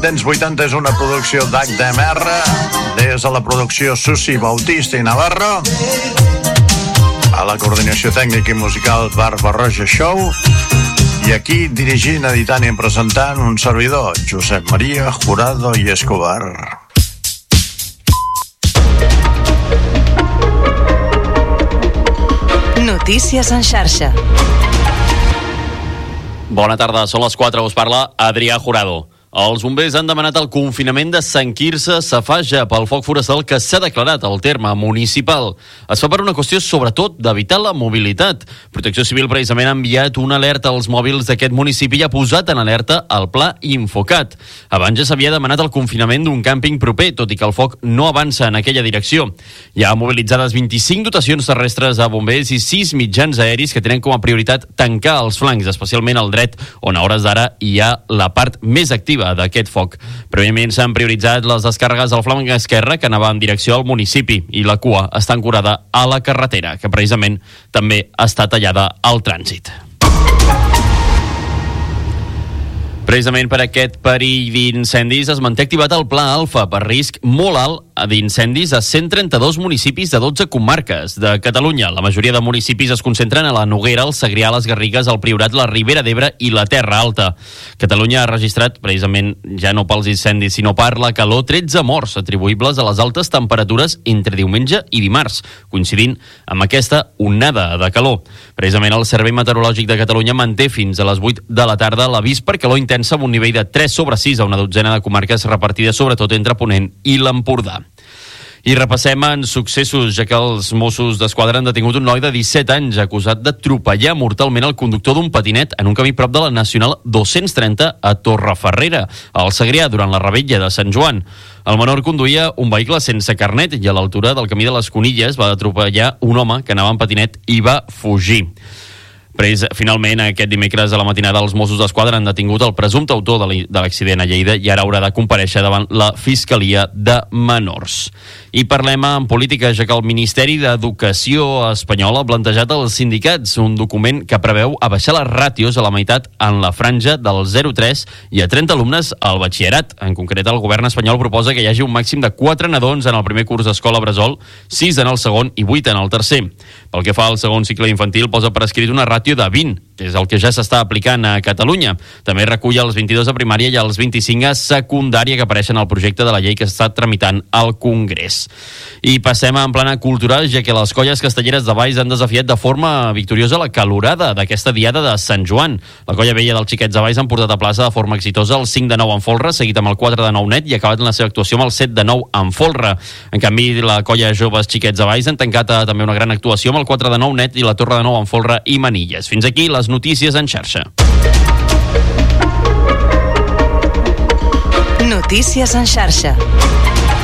Dents 80 és una producció d'HDMR, des de la producció Susi Bautista i Navarro, a la coordinació tècnica i musical Barbarroja Show, i aquí dirigint, editant i presentant un servidor, Josep Maria Jurado i Escobar. Notícies en xarxa. Bona tarda, són les 4, us parla Adrià Jurado. Els bombers han demanat el confinament de Sant Quirze Safaja pel foc forestal que s'ha declarat al terme municipal. Es fa per una qüestió, sobretot, d'evitar la mobilitat. Protecció Civil precisament ha enviat una alerta als mòbils d'aquest municipi i ha posat en alerta el pla Infocat. Abans ja s'havia demanat el confinament d'un càmping proper, tot i que el foc no avança en aquella direcció. Hi ha mobilitzades 25 dotacions terrestres a bombers i 6 mitjans aeris que tenen com a prioritat tancar els flancs, especialment el dret, on a hores d'ara hi ha la part més activa d'aquest foc. Prèviament s'han prioritzat les descàrregues del flanc esquerre que anava en direcció al municipi i la cua està ancorada a la carretera, que precisament també està tallada al trànsit. Precisament per aquest perill d'incendis es manté activat el Pla Alfa per risc molt alt d'incendis a 132 municipis de 12 comarques de Catalunya. La majoria de municipis es concentren a la Noguera, el Segrià, les Garrigues, el Priorat, la Ribera d'Ebre i la Terra Alta. Catalunya ha registrat, precisament ja no pels incendis, sinó per la calor, 13 morts atribuïbles a les altes temperatures entre diumenge i dimarts, coincidint amb aquesta onada de calor. Precisament el Servei Meteorològic de Catalunya manté fins a les 8 de la tarda l'avís per calor intensa amb un nivell de 3/6 a una dotzena de comarques repartides sobretot entre Ponent i l'Empordà. I repassem en successos, ja que els Mossos d'Esquadra han detingut un noi de 17 anys acusat d'atropellar mortalment el conductor d'un patinet en un camí prop de la Nacional 230 a Torreferrera, al Segrià, durant la revetlla de Sant Joan. El menor conduïa un vehicle sense carnet i a l'altura del camí de les Conilles va atropellar un home que anava en patinet i va fugir. Finalment, aquest dimecres a la matinada els Mossos d'Esquadra han detingut el presumpte autor de l'accident a Lleida i ara haurà de comparèixer davant la Fiscalia de Menors. I parlem en política, ja que el Ministeri d'Educació espanyol ha plantejat als sindicats un document que preveu abaixar les ràtios a la meitat en la franja del 0-3 i a 30 alumnes al batxillerat. En concret, el govern espanyol proposa que hi hagi un màxim de 4 nadons en el primer curs d'escola bressol, 6 en el segon i 8 en el tercer. Pel que fa al segon cicle infantil, posa per escrit una ràtio de 20, que és el que ja s'està aplicant a Catalunya. També recull els 22 a primària i els 25 a secundària que apareixen al projecte de la llei que s'està tramitant al Congrés. I passem a en plana cultural, ja que les colles castelleres de Valls han desafiat de forma victoriosa la calorada d'aquesta diada de Sant Joan. La colla vella dels Xiquets de Valls han portat a plaça de forma exitosa el 5 de 9 en folre, seguit amb el 4 de 9 net i acabat la seva actuació amb el 7 de 9 en folre. En canvi, la colla joves Xiquets de Valls han tancat també una gran actuació amb el 4 de 9 net i la torre de 9 en folre i manilles. Fins aquí les notícies en xarxa. Notícies en xarxa.